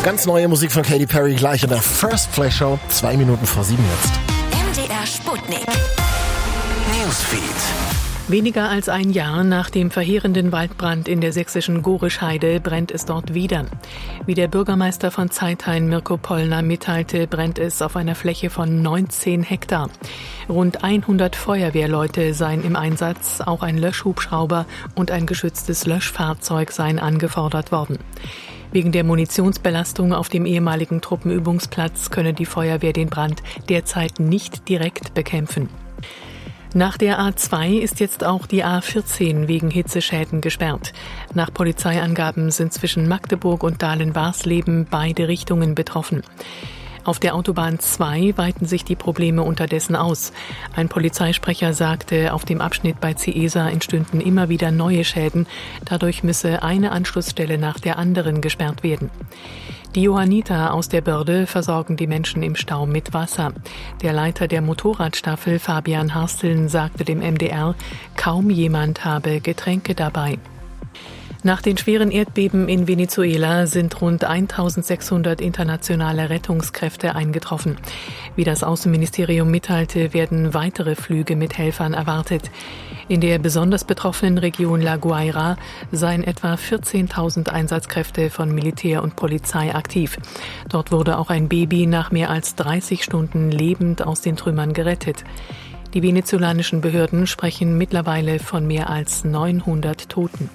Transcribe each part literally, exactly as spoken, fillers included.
Ganz neue Musik von Katy Perry gleich in der First Play Show. Zwei Minuten vor sieben jetzt. M D R Sputnik. Newsfeed. Weniger als ein Jahr nach dem verheerenden Waldbrand in der sächsischen Gorischheide brennt es dort wieder. Wie der Bürgermeister von Zeithain, Mirko Pollner, mitteilte, brennt es auf einer Fläche von neunzehn Hektar. Rund hundert Feuerwehrleute seien im Einsatz, auch ein Löschhubschrauber und ein geschütztes Löschfahrzeug seien angefordert worden. Wegen der Munitionsbelastung auf dem ehemaligen Truppenübungsplatz könne die Feuerwehr den Brand derzeit nicht direkt bekämpfen. Nach der A zwei ist jetzt auch die A vierzehn wegen Hitzeschäden gesperrt. Nach Polizeiangaben sind zwischen Magdeburg und Dahlen-Warsleben beide Richtungen betroffen. Auf der Autobahn zwei weiten sich die Probleme unterdessen aus. Ein Polizeisprecher sagte, auf dem Abschnitt bei Ciesa entstünden immer wieder neue Schäden. Dadurch müsse eine Anschlussstelle nach der anderen gesperrt werden. Die Johanniter aus der Börde versorgen die Menschen im Stau mit Wasser. Der Leiter der Motorradstaffel, Fabian Harsteln, sagte dem M D R, kaum jemand habe Getränke dabei. Nach den schweren Erdbeben in Venezuela sind rund eintausendsechshundert internationale Rettungskräfte eingetroffen. Wie das Außenministerium mitteilte, werden weitere Flüge mit Helfern erwartet. In der besonders betroffenen Region La Guaira seien etwa vierzehntausend Einsatzkräfte von Militär und Polizei aktiv. Dort wurde auch ein Baby nach mehr als dreißig Stunden lebend aus den Trümmern gerettet. Die venezolanischen Behörden sprechen mittlerweile von mehr als neunhundert Toten.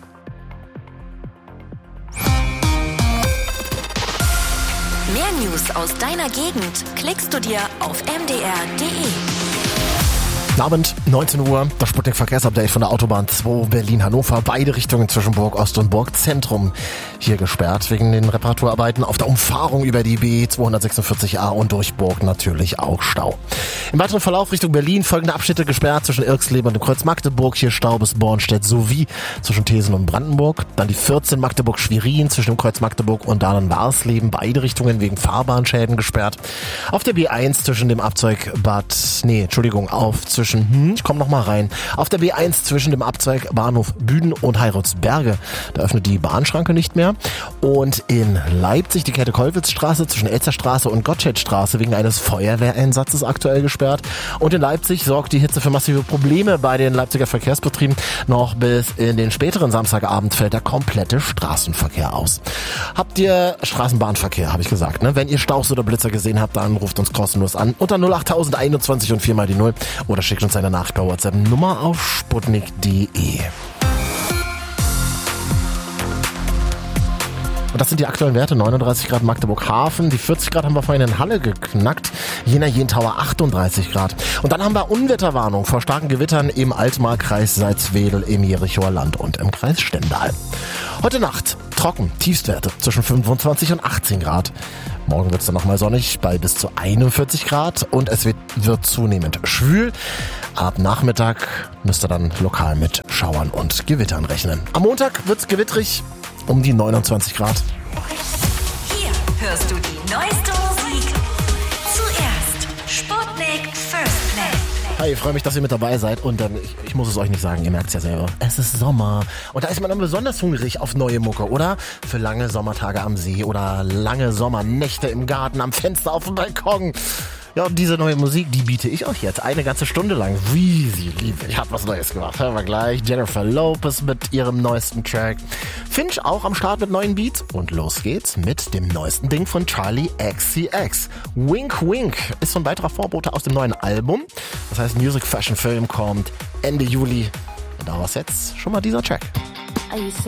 Mehr News aus deiner Gegend klickst du dir auf m d r punkt d e. Guten Abend, neunzehn Uhr, das Sputnik-Verkehrsupdate von der Autobahn zwei Berlin-Hannover. Beide Richtungen zwischen Burg Ost und Burg Zentrum hier gesperrt wegen den Reparaturarbeiten. Auf der Umfahrung über die B zweihundertsechsundvierzig A und durch Burg natürlich auch Stau. Im weiteren Verlauf Richtung Berlin folgende Abschnitte gesperrt zwischen Irxleben und dem Kreuz Magdeburg. Hier Stau bis Bornstedt sowie zwischen Thesen und Brandenburg. Dann die vierzehn Magdeburg-Schwerin zwischen dem Kreuz Magdeburg und Dahlen-Warsleben. Beide Richtungen wegen Fahrbahnschäden gesperrt. Auf der B eins zwischen dem Abzweig Bad, nee, Entschuldigung, auf zwischen Zwischen, hm, ich komme noch mal rein. Auf der B eins zwischen dem Abzweig Bahnhof Büden und Heiratsberge, da öffnet die Bahnschranke nicht mehr. Und in Leipzig die Käthe-Kollwitz-Straße zwischen Elzerstraße und Gottschedstraße wegen eines Feuerwehreinsatzes aktuell gesperrt. Und in Leipzig sorgt die Hitze für massive Probleme bei den Leipziger Verkehrsbetrieben. Noch bis in den späteren Samstagabend fällt der komplette Straßenverkehr aus. Habt ihr Straßenbahnverkehr, habe ich gesagt, ne? Wenn ihr Staus oder Blitzer gesehen habt, dann ruft uns kostenlos an unter null acht tausend einundzwanzig und vier mal die null oder schickt uns eine Nachricht per WhatsApp Nummer auf sputnik punkt d e. Und das sind die aktuellen Werte. neununddreißig Grad Magdeburg-Hafen. Die vierzig Grad haben wir vorhin in Halle geknackt. Jena-Jentauer achtunddreißig Grad. Und dann haben wir Unwetterwarnung vor starken Gewittern im Altmark-Kreis Salzwedel, im Jerichoer Land und im Kreis Stendal. Heute Nacht trocken, Tiefstwerte zwischen fünfundzwanzig und achtzehn Grad. Morgen wird es dann nochmal sonnig bei bis zu einundvierzig Grad und es wird, wird zunehmend schwül. Ab Nachmittag müsst ihr dann lokal mit Schauern und Gewittern rechnen. Am Montag wird es gewittrig. Um die neunundzwanzig Grad. Hier hörst du die neueste Musik. Zuerst Sputnik First Play. Hi, ich freue mich, dass ihr mit dabei seid und ähm, ich, ich muss es euch nicht sagen, ihr merkt es ja selber. Es ist Sommer und da ist man dann besonders hungrig auf neue Mucke, oder? Für lange Sommertage am See oder lange Sommernächte im Garten, am Fenster, auf dem Balkon. Ja, und diese neue Musik, die biete ich euch jetzt eine ganze Stunde lang. Wie sie liebe, ich hab was Neues gemacht. Hören wir gleich. Jennifer Lopez mit ihrem neuesten Track. Finch auch am Start mit neuen Beats. Und los geht's mit dem neuesten Ding von Charlie X C X. Wink Wink ist so ein weiterer Vorbote aus dem neuen Album. Das heißt, Music Fashion Film kommt Ende Juli. Und daraus jetzt schon mal dieser Track.